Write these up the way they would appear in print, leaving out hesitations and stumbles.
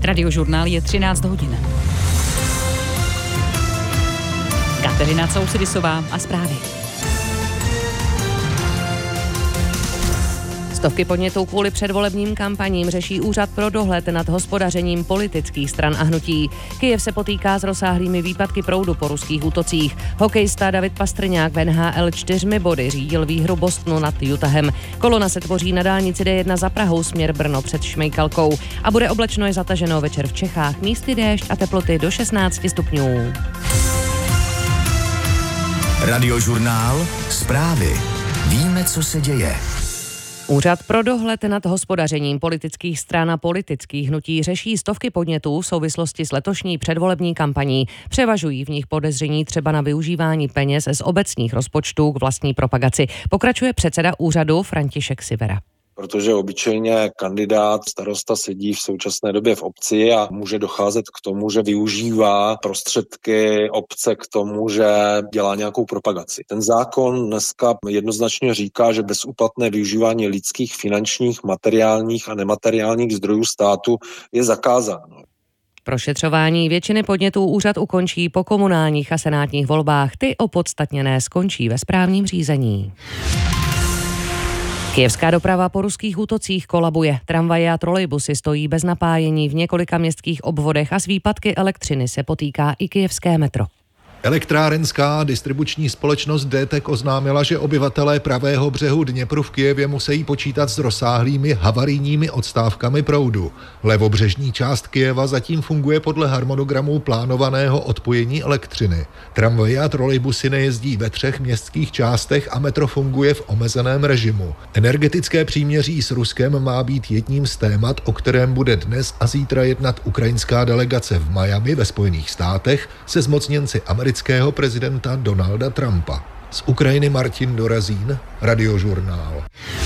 Radiožurnál je 13 hodin. Kateřina Sousedisová a zprávy. Stovky podnětů kvůli předvolebním kampaním řeší Úřad pro dohled nad hospodařením politických stran a hnutí. Kyjev se potýká s rozsáhlými výpadky proudu po ruských útocích. Hokejista David Pastrňák v NHL 4 body řídil výhru Bostonu nad Utahem. Kolona se tvoří na dálnici D1 za Prahou směr Brno před Šmejkalkou a bude oblačno i zataženo večer v Čechách. Místy déšť a teploty do 16 stupňů. Radiožurnál, zprávy. Víme, co se děje. Úřad pro dohled nad hospodařením politických stran a politických hnutí řeší stovky podnětů v souvislosti s letošní předvolební kampaní. Převažují v nich podezření třeba na využívání peněz z obecních rozpočtů k vlastní propagaci. Pokračuje předseda úřadu František Sivera. Protože obyčejně kandidát starosta sedí v současné době v obci a může docházet k tomu, že využívá prostředky obce k tomu, že dělá nějakou propagaci. Ten zákon dneska jednoznačně říká, že bezúplatné využívání lidských, finančních, materiálních a nemateriálních zdrojů státu je zakázáno. Prošetřování většiny podnětů úřad ukončí po komunálních a senátních volbách. Ty opodstatněné skončí ve správním řízení. Kyjevská doprava po ruských útocích kolabuje. Tramvaje a trolejbusy stojí bez napájení v několika městských obvodech a s výpadky elektřiny se potýká i kyjevské metro. Elektrárenská distribuční společnost DTEK oznámila, že obyvatelé pravého břehu Dněpru v Kyjevě musí počítat s rozsáhlými havarijními odstávkami proudu. Levobřežní část Kyjeva zatím funguje podle harmonogramu plánovaného odpojení elektřiny. Tramvaje a trolejbusy nejezdí ve 3 městských částech a metro funguje v omezeném režimu. Energetické příměří s Ruskem má být jedním z témat, o kterém bude dnes a zítra jednat ukrajinská delegace v Miami ve Spojených státech se zmocněnci amerického prezidenta Donalda Trumpa. Z Ukrajiny Martin Dorazín, Radiožurnál.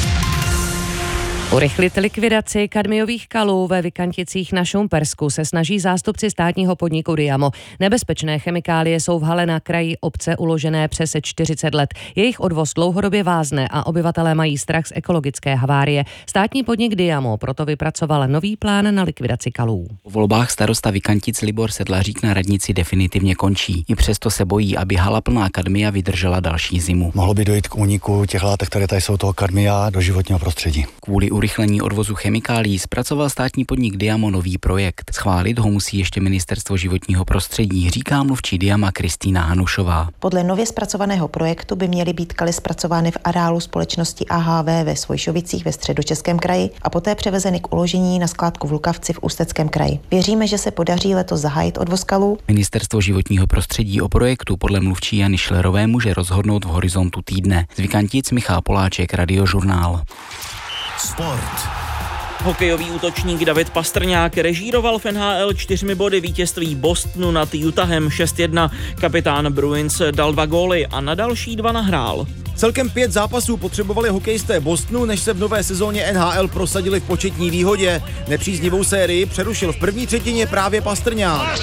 Urychlit likvidaci kadmiových kalů ve Vikanticích na Šumpersku se snaží zástupci státního podniku Diamo. Nebezpečné chemikálie jsou v hale na kraji obce uložené přes 40 let. Jejich odvoz dlouhodobě vázne a obyvatelé mají strach z ekologické havárie. Státní podnik Diamo proto vypracoval nový plán na likvidaci kalů. Po volbách starosta Vikantic Libor Sedlařík na radnici definitivně končí. I přesto se bojí, aby hala plná kadmia vydržela další zimu. Mohlo by dojít k úniku těch látek, které tady jsou toho kadmia do životního prostředí. Kvůli urychlení odvozu chemikálií zpracoval státní podnik Diamo nový projekt. Schválit ho musí ještě Ministerstvo životního prostředí, říká mluvčí Diama Kristýna Hanušová. Podle nově zpracovaného projektu by měly být kaly zpracovány v areálu společnosti AHV ve Svojšovicích ve Středočeském kraji a poté převezeny k uložení na skládku v Lukavci v Ústeckém kraji. Věříme, že se podaří letos zahájit odvoz kalů. Ministerstvo životního prostředí o projektu podle mluvčí Jany Šlerové může rozhodnout v horizontu týdne. Z Vikantic Michal Poláček, Radiožurnál. Sport. Hokejový útočník David Pastrňák režíroval v NHL 4 body vítězství Bostonu nad Utahem 6-1. Kapitán Bruins dal 2 góly a na další 2 nahrál. Celkem 5 zápasů potřebovali hokejisté Bostonu, než se v nové sezóně NHL prosadili v početní výhodě. Nepříznivou sérii přerušil v první třetině právě Pastrňák.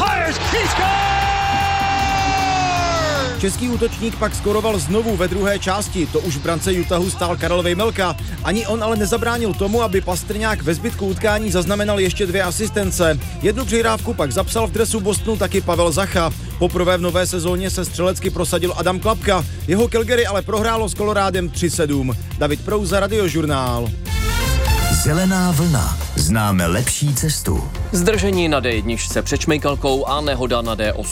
Český útočník pak skoroval znovu ve druhé části, to už v brance Utahu stál Karel Vejmelka. Ani on ale nezabránil tomu, aby Pastrňák ve zbytku utkání zaznamenal ještě 2 asistence. Jednu přihrávku pak zapsal v dresu Bostonu taky Pavel Zacha. Poprvé v nové sezóně se střelecky prosadil Adam Klapka. Jeho Calgary ale prohrálo s Colorádem 3-7. David Prouza, Radiožurnál. Zelená vlna. Známe lepší cestu. Zdržení na D1 před Šmejkalkou a nehoda na D8.